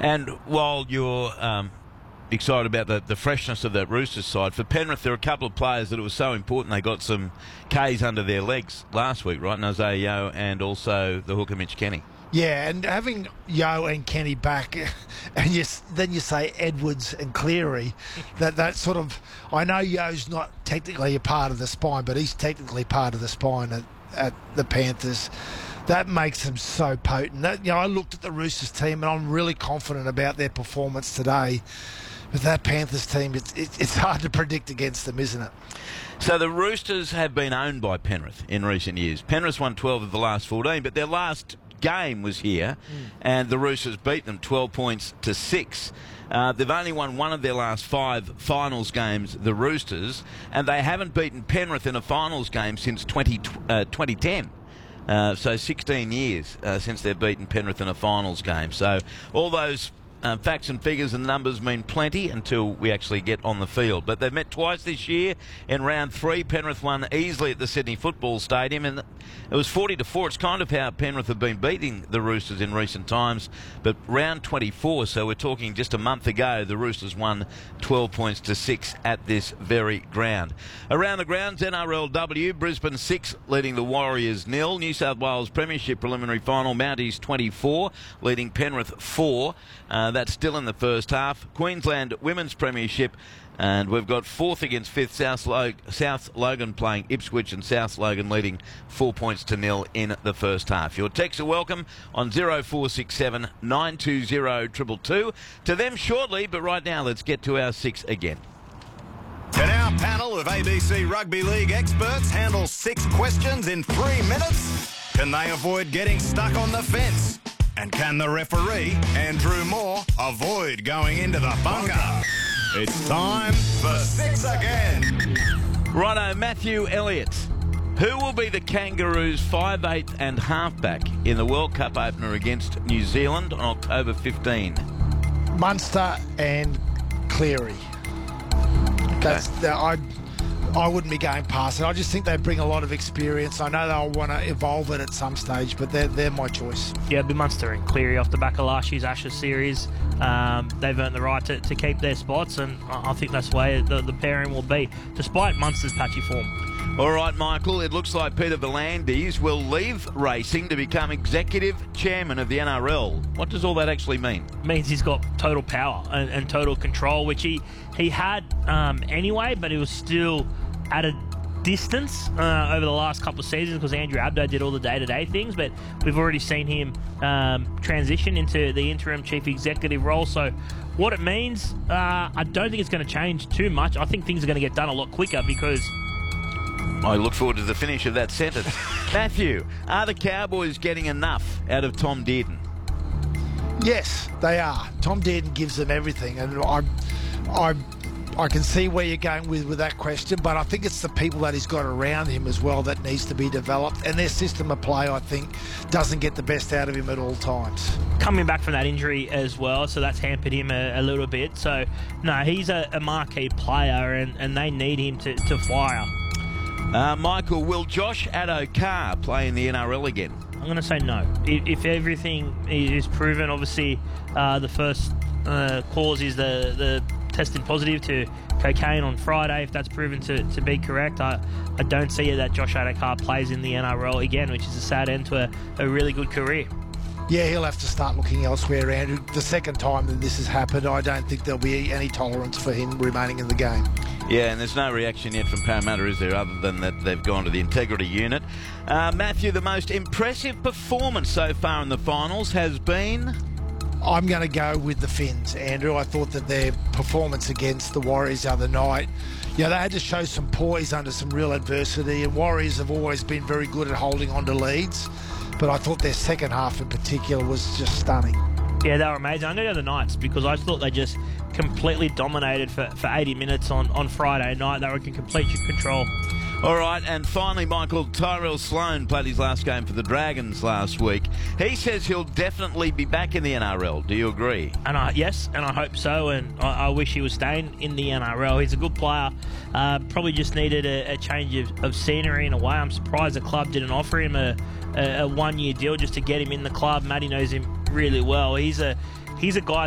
And while you're excited about the freshness of that Roosters side, for Penrith, there are a couple of players that it was so important they got some Ks under their legs last week, right? Nazar Yeo and also the hooker Mitch Kenny. Yeah, and having Yeo and Kenny back, and then you say Edwards and Cleary, that sort of, I know Yeo's not technically a part of the spine, but he's technically part of the spine at the Panthers. That makes them so potent. I looked at the Roosters team and I'm really confident about their performance today. But that Panthers team, it's hard to predict against them, isn't it? So the Roosters have been owned by Penrith in recent years. Penrith won 12 of the last 14, but their last game was here, and the Roosters beat them 12 points to 6. They've only won one of their last 5 finals games, the Roosters, and they haven't beaten Penrith in a finals game since 2010. So 16 years since they've beaten Penrith in a finals game. So all those facts and figures and numbers mean plenty until we actually get on the field. But they've met twice this year. In round 3, Penrith won easily at the Sydney Football Stadium, and it was 40-4. It's kind of how Penrith have been beating the Roosters in recent times. But round 24, so we're talking just a month ago, the Roosters won 12 points to 6 at this very ground. Around the grounds, NRLW, Brisbane 6 leading the Warriors 0. New South Wales Premiership preliminary final, Mounties 24 leading Penrith 4. That's still in the first half. Queensland Women's Premiership, and we've got 4th against 5th. South Logan playing Ipswich, and South Logan leading 4 points to 0 in the first half. Your texts are welcome on 0467 920 222. To them shortly, but right now let's get to our 6 again. Can our panel of ABC Rugby League experts handle 6 questions in 3 minutes? Can they avoid getting stuck on the fence? And can the referee, Andrew Moore, avoid going into the bunker? It's time for 6 again. Righto, Matthew Elliott. Who will be the Kangaroos' 5'8" and halfback in the World Cup opener against New Zealand on October 15? Munster and Cleary. I wouldn't be going past it. I just think they bring a lot of experience. I know they'll want to evolve it at some stage, but they're my choice. Yeah, it'd be Munster and Cleary off the back of last year's Ashes series. They've earned the right to keep their spots, and I think that's the way the pairing will be, despite Munster's patchy form. All right, Michael, it looks like Peter V'landys will leave racing to become executive chairman of the NRL. What does all that actually mean? It means he's got total power and total control, which he had anyway, but it was still at a distance over the last couple of seasons because Andrew Abdo did all the day-to-day things, but we've already seen him transition into the interim chief executive role. So what it means, I don't think it's going to change too much. I think things are going to get done a lot quicker because... I look forward to the finish of that sentence. Matthew, are the Cowboys getting enough out of Tom Dearden? Yes, they are. Tom Dearden gives them everything, and I can see where you're going with that question, but I think it's the people that he's got around him as well that needs to be developed, and their system of play, I think, doesn't get the best out of him at all times. Coming back from that injury as well, so that's hampered him a little bit. So, no, he's a marquee player, and they need him to fire. Michael, will Josh Addo-Carr play in the NRL again? I'm going to say no. If everything is proven, obviously the first cause is the testing positive to cocaine on Friday. If that's proven to be correct, I don't see that Josh Addo-Carr plays in the NRL again, which is a sad end to a really good career. Yeah, he'll have to start looking elsewhere, Andrew. The second time that this has happened, I don't think there'll be any tolerance for him remaining in the game. Yeah, and there's no reaction yet from Parramatta, is there, other than that they've gone to the integrity unit. Matthew, the most impressive performance so far in the finals has been... I'm going to go with the Finns, Andrew. I thought that their performance against the Warriors the other night, they had to show some poise under some real adversity, and Warriors have always been very good at holding on to leads, but I thought their second half in particular was just stunning. Yeah, they were amazing. I'm going to go the Knights because I thought they just completely dominated for 80 minutes on Friday night. They were in complete control. All right, and finally, Michael, Tyrell Sloan played his last game for the Dragons last week. He says he'll definitely be back in the NRL. Do you agree? Yes, and I hope so, and I wish he was staying in the NRL. He's a good player. Probably just needed a change of scenery in a way. I'm surprised the club didn't offer him a one-year deal just to get him in the club. Matty knows him really well. He's a guy